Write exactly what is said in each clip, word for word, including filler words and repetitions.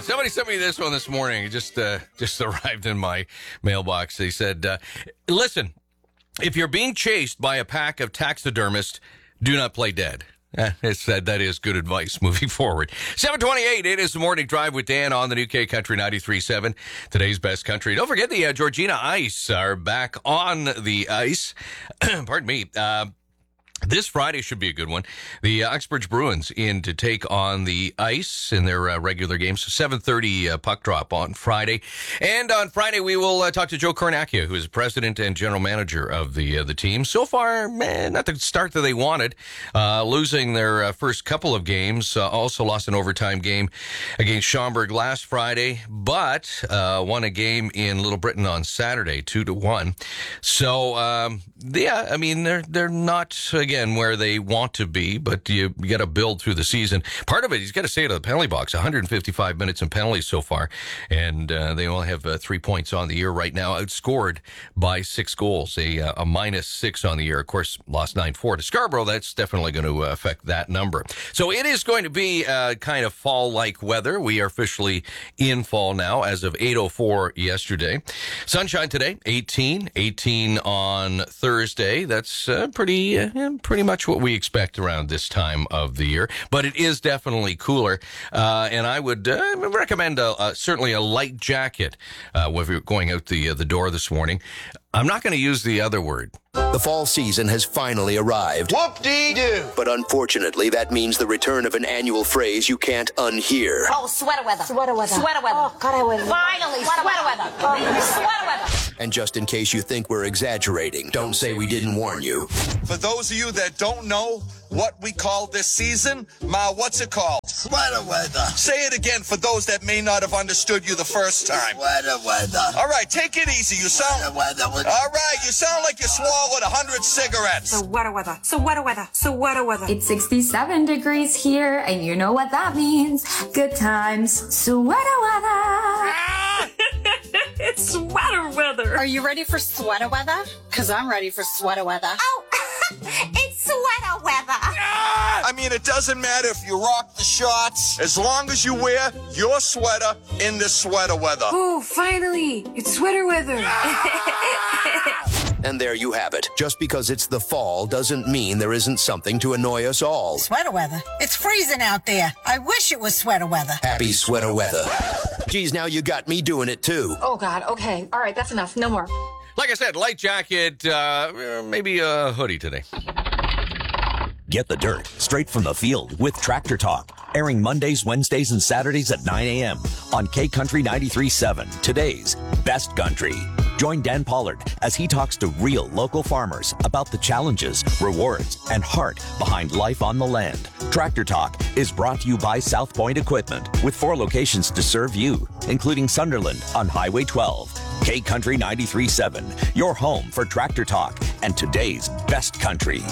Somebody sent me this one this morning. It just uh, just arrived in my mailbox. They said, uh, listen, if you're being chased by a pack of taxidermists, do not play dead. Eh, it's, uh, that is good advice moving forward. seven twenty-eight, it is the Morning Drive with Dan on the new K Country ninety-three point seven. Today's best country. Don't forget the uh, Georgina Ice are back on the ice. Pardon me. Uh, This Friday should be a good one. The uh, Uxbridge Bruins in to take on the Ice in their uh, regular games. So seven thirty uh, puck drop on Friday. And on Friday, we will uh, talk to Joe Kornacki, who is president and general manager of the uh, the team. So far, man, not the start that they wanted. Uh, losing their uh, first couple of games. Uh, also lost an overtime game against Schaumburg last Friday, but uh, won a game in Little Britain on Saturday, two to one. So, um, yeah, I mean, they're, they're not... Uh, Again, where they want to be, but you, you got to build through the season. Part of it, he's got to stay out of the penalty box. one hundred fifty-five minutes in penalties so far, and uh, they only have uh, three points on the year right now, outscored by six goals, a, uh, a minus six on the year. Of course, lost nine four to Scarborough. That's definitely going to affect that number. So it is going to be uh, kind of fall-like weather. We are officially in fall now as of eight oh four yesterday. Sunshine today, eighteen. eighteen on Thursday. That's uh, pretty... Uh, Pretty much what we expect around this time of the year, but it is definitely cooler. Uh, and I would uh, recommend a, a, certainly a light jacket uh, when you're going out the uh, the door this morning. I'm not going to use the other word. The fall season has finally arrived. Whoop-dee-doo. But unfortunately, that means the return of an annual phrase you can't unhear. Oh, sweater weather. Sweater weather. Sweater weather. Oh, God, I would. Finally, sweater, sweater weather. weather. Sweater weather. And just in case you think we're exaggerating, don't say we didn't warn you. For those of you that don't know what we call this season, Ma, what's it called? Sweater weather. Say it again for those that may not have understood you the first time. Sweater weather. All right, take it easy. You sound... Sweater weather. With- All right, you sound like you swallowed a hundred cigarettes. Sweater weather. Sweater weather. Sweater weather. It's sixty-seven degrees here, and you know what that means. Good times. Sweater weather. It's sweater weather. Are you ready for sweater weather? Because I'm ready for sweater weather. Oh, it's sweater weather. I mean, it doesn't matter if you rock the shorts, as long as you wear your sweater in the sweater weather. Oh, finally. It's sweater weather. And there you have it. Just because it's the fall doesn't mean there isn't something to annoy us all. Sweater weather. It's freezing out there. I wish it was sweater weather. Happy sweater weather. Geez, now you got me doing it too. Oh, God. Okay. All right. That's enough. No more. Like I said, light jacket, uh, maybe a hoodie today. Get the dirt straight from the field with Tractor Talk, airing Mondays, Wednesdays, and Saturdays at nine a.m. on K Country ninety-three point seven, today's best country. Join Dan Pollard as he talks to real local farmers about the challenges, rewards, and heart behind life on the land. Tractor Talk is brought to you by South Point Equipment, with four locations to serve you, including Sunderland on Highway twelve. K Country ninety-three point seven, your home for Tractor Talk and today's best country.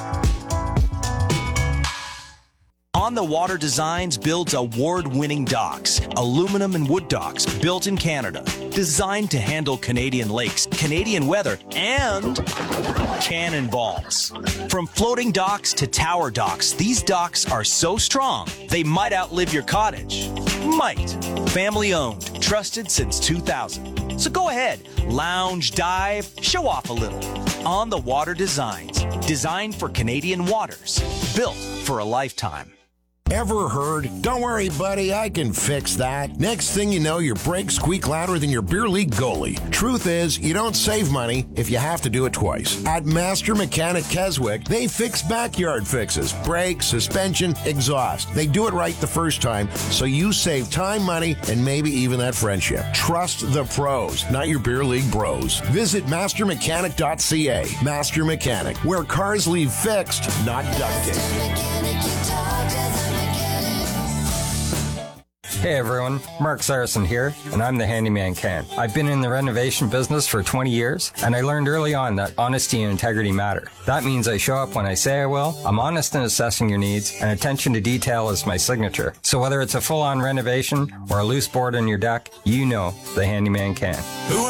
On the Water Designs builds award-winning docks, aluminum and wood docks built in Canada, designed to handle Canadian lakes, Canadian weather, and cannonballs. From floating docks to tower docks, these docks are so strong, they might outlive your cottage. Might. Family owned, trusted since two thousand. So go ahead, lounge, dive, show off a little. On the Water Designs, designed for Canadian waters, built for a lifetime. Ever heard? Don't worry, buddy, I can fix that. Next thing you know, your brakes squeak louder than your beer league goalie. Truth is, you don't save money if you have to do it twice. At Master Mechanic Keswick, they fix backyard fixes, brakes, suspension, exhaust. They do it right the first time, so you save time, money, and maybe even that friendship. Trust the pros, not your beer league bros. Visit master mechanic dot c a. Master Mechanic, where cars leave fixed, not duct tape. Hey everyone, Mark Saracen here, and I'm the Handyman Can. I've been in the renovation business for twenty years, and I learned early on that honesty and integrity matter. That means I show up when I say I will, I'm honest in assessing your needs, and attention to detail is my signature. So whether it's a full-on renovation or a loose board on your deck, you know the Handyman Can.